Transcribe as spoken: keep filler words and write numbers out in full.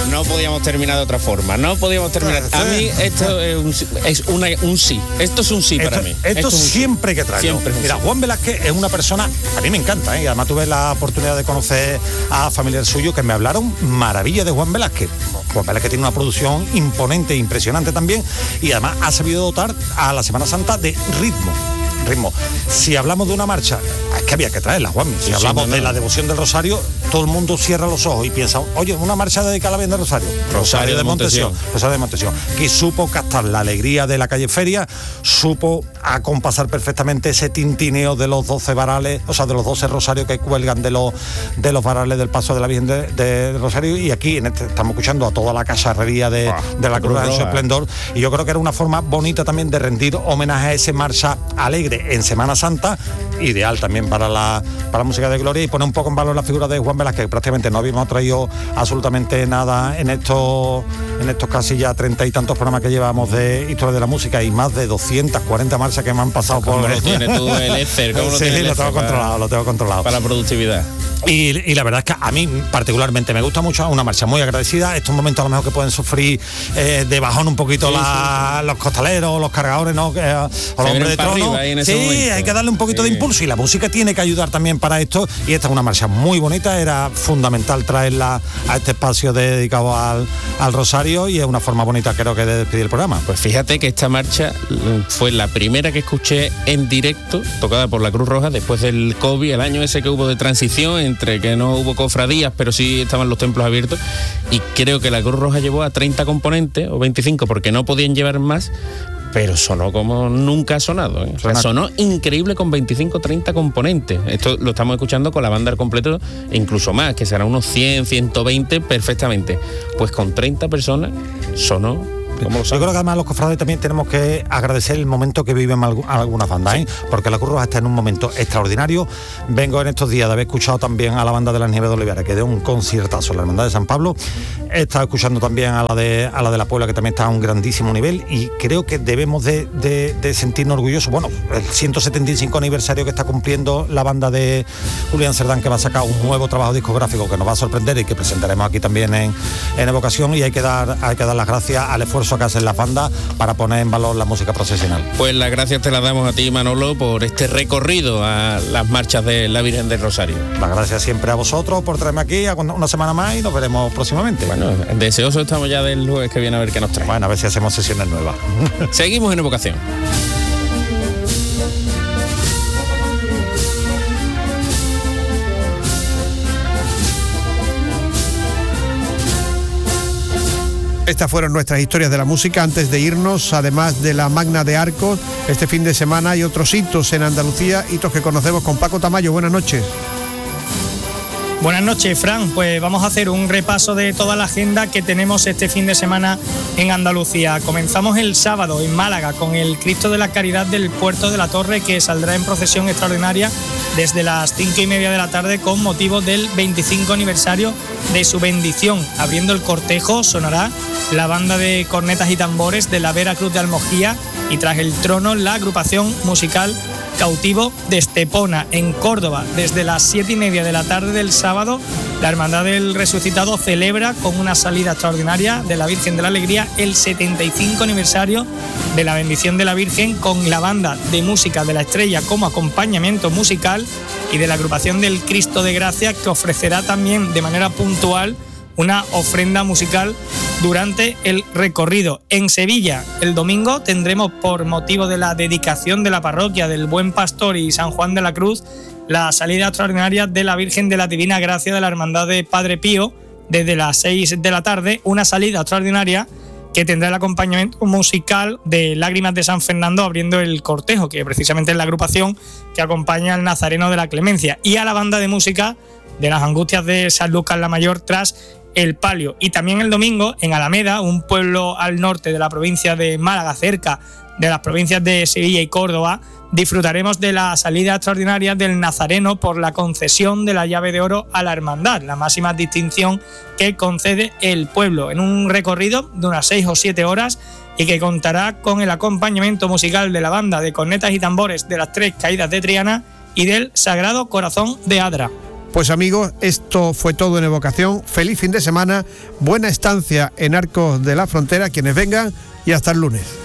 no podíamos terminar de otra forma, no podíamos terminar. A mí esto es un, es una, un sí, esto es un sí esto, para mí. Esto, esto siempre hay que traerlo. Mira, sí. Juan Velázquez es una persona, a mí me encanta, ¿eh? Y además tuve la oportunidad de conocer a familiares suyos que me hablaron maravilla de Juan Velázquez. Juan Velázquez tiene una producción imponente, impresionante también, y además ha sabido dotar a la Semana Santa de ritmo. ritmo. Si hablamos de una marcha, es que había que traerla, Juanmi. Si sí, hablamos sí, no, no. de la devoción del Rosario, todo el mundo cierra los ojos y piensa, oye, una marcha dedicada a la Virgen del Rosario. Rosario, Rosario de Montesión. Rosario de Montesión. Que supo captar la alegría de la calle Feria, supo acompasar perfectamente ese tintineo de los doce varales, o sea, de los doce rosarios que cuelgan de los de los varales del paso de la Virgen de, de Rosario. Y aquí en este, estamos escuchando a toda la cacharrería de, ah, de la Cruz en su esplendor. Y yo creo que era una forma bonita también de rendir homenaje a ese marcha alegre en Semana Santa, ideal también para la para la música de gloria, y poner un poco en valor la figura de Juan Velázquez, que prácticamente no habíamos traído absolutamente nada en estos en estos casi ya treinta y tantos programas que llevamos de historia de la música, y más de doscientas cuarenta marchas que me han pasado por... ¿Cómo lo tienes tú el Ether? ¿Cómo lo sí, tienes lo tengo para, controlado, lo tengo controlado. Para la productividad. Y, y la verdad es que a mí particularmente me gusta mucho, una marcha muy agradecida. Estos momentos a lo mejor que pueden sufrir eh, de bajón un poquito sí, la, sí, sí. los costaleros, los cargadores, ¿no? Eh, o los hombres de trono. Sí, momento. Hay que darle un poquito sí. de impulso, y la música tiene que ayudar también para esto. Y esta es una marcha muy bonita, era fundamental traerla a este espacio dedicado al, al Rosario, y es una forma bonita, creo que, de despedir el programa. Pues fíjate que esta marcha fue la primera que escuché en directo, tocada por la Cruz Roja, después del COVID, el año ese que hubo de transición, entre que no hubo cofradías, pero sí estaban los templos abiertos, y creo que la Cruz Roja llevó a treinta componentes, o veinticinco, porque no podían llevar más, pero sonó como nunca ha sonado, ¿eh? O sea, sonó increíble con veinticinco, treinta componentes. Esto lo estamos escuchando con la banda al completo, e incluso más, que serán unos cien, ciento veinte perfectamente. Pues con treinta personas sonó... Yo creo que además los cofrades también tenemos que agradecer el momento que viven algunas bandas, ¿eh? Porque la Cruz Roja está en un momento extraordinario. Vengo en estos días de haber escuchado también a la banda de las Nieves de Olivera, que dio un conciertazo, la Hermandad de San Pablo. He estado escuchando también a la de a la de la Puebla, que también está a un grandísimo nivel, y creo que debemos de, de, de sentirnos orgullosos. Bueno, el ciento setenta y cinco aniversario que está cumpliendo la banda de Julián Cerdán, que va a sacar un nuevo trabajo discográfico que nos va a sorprender y que presentaremos aquí también en, en Evocación, y hay que dar hay que dar las gracias al esfuerzo que hacen las bandas para poner en valor la música procesional. Pues las gracias te las damos a ti, Manolo, por este recorrido a las marchas de la Virgen del Rosario. Las gracias siempre a vosotros por traerme aquí una semana más, y nos veremos próximamente. Bueno, deseosos estamos ya del jueves que viene, a ver qué nos trae. Bueno, a ver si hacemos sesiones nuevas. Seguimos en Evocación. Estas fueron nuestras historias de la música. Antes de irnos, además de la Magna de Arcos, este fin de semana hay otros hitos en Andalucía, hitos que conocemos con Paco Tamayo. Buenas noches. Buenas noches, Fran. Pues vamos a hacer un repaso de toda la agenda que tenemos este fin de semana en Andalucía. Comenzamos el sábado en Málaga con el Cristo de la Caridad del Puerto de la Torre, que saldrá en procesión extraordinaria desde las cinco y media de la tarde con motivo del veinticinco aniversario de su bendición. Abriendo el cortejo sonará la banda de cornetas y tambores de la Vera Cruz de Almojía, y tras el trono la agrupación musical Cautivo de Estepona. En Córdoba, desde las siete y media de la tarde del sábado, la Hermandad del Resucitado celebra con una salida extraordinaria de la Virgen de la Alegría el setenta y cinco aniversario de la bendición de la Virgen, con la banda de música de la Estrella como acompañamiento musical, y de la agrupación del Cristo de Gracia, que ofrecerá también de manera puntual una ofrenda musical durante el recorrido. En Sevilla, el domingo, tendremos, por motivo de la dedicación de la parroquia del Buen Pastor y San Juan de la Cruz, la salida extraordinaria de la Virgen de la Divina Gracia de la Hermandad de Padre Pío desde las seis de la tarde, una salida extraordinaria que tendrá el acompañamiento musical de Lágrimas de San Fernando abriendo el cortejo, que precisamente es la agrupación que acompaña al Nazareno de la Clemencia, y a la banda de música de las Angustias de San Lucas la Mayor tras el palio. Y también el domingo en Alameda, un pueblo al norte de la provincia de Málaga, cerca de las provincias de Sevilla y Córdoba, disfrutaremos de la salida extraordinaria del Nazareno por la concesión de la llave de oro a la hermandad, la máxima distinción que concede el pueblo, en un recorrido de unas seis o siete horas, y que contará con el acompañamiento musical de la banda de cornetas y tambores de las Tres Caídas de Triana y del Sagrado Corazón de Adra. Pues amigos, esto fue todo en Evocación. Feliz fin de semana, buena estancia en Arcos de la Frontera, quienes vengan, y hasta el lunes.